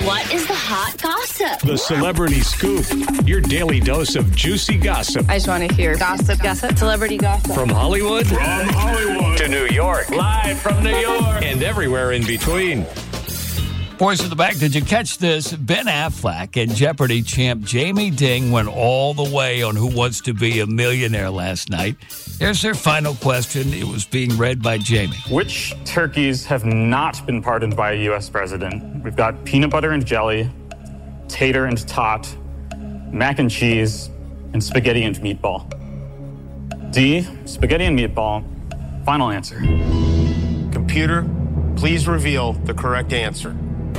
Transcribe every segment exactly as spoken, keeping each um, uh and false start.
What is the hot gossip? The Celebrity Scoop, your daily dose of juicy gossip. I just want to hear gossip, gossip, celebrity gossip. From Hollywood, from Hollywood to New York, live from New York, and everywhere in between. Boys in the back, did you catch this? Ben Affleck and Jeopardy champ Jamie Ding went all the way on Who Wants to Be a Millionaire last night. Here's their final question. It was being read by Jamie. Which turkeys have not been pardoned by a U S president? We've got peanut butter and jelly, tater and tot, mac and cheese, and spaghetti and meatball. D, spaghetti and meatball. Final answer. Computer, please reveal the correct answer.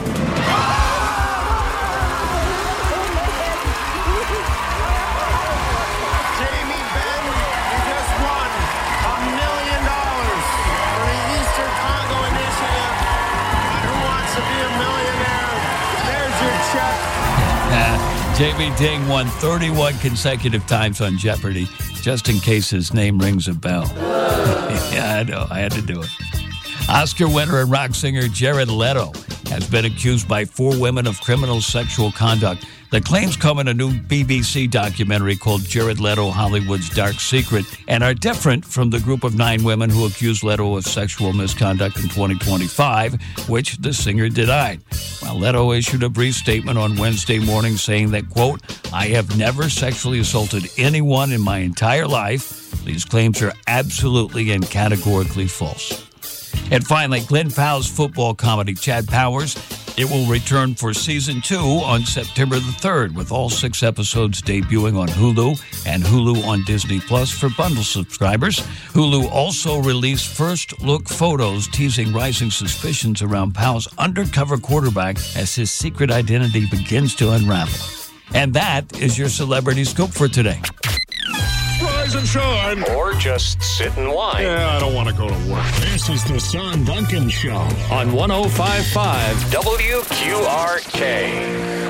Jamie Ding won thirty-one consecutive times on Jeopardy, just in case his name rings a bell. Yeah, I know. I had to do it. Oscar winner and rock singer Jared Leto has been accused by four women of criminal sexual conduct. The claims come in a new B B C documentary called Jared Leto, Hollywood's Dark Secret, and are different from the group of nine women who accused Leto of sexual misconduct in twenty twenty-five, which the singer denied. Well, Leto issued a brief statement on Wednesday morning saying that, quote, I have never sexually assaulted anyone in my entire life. These claims are absolutely and categorically false. And finally, Glenn Powell's football comedy, Chad Powers. It will return for season two on September the third, with all six episodes debuting on Hulu and Hulu on Disney Plus for bundle subscribers. Hulu also released first-look photos teasing rising suspicions around Powell's undercover quarterback as his secret identity begins to unravel. And that is your Celebrity Scoop for today. Rise and shine. Or just sit and whine. Yeah, I don't want to go to work. This is the Son Duncan Show on one oh five point five W Q R K.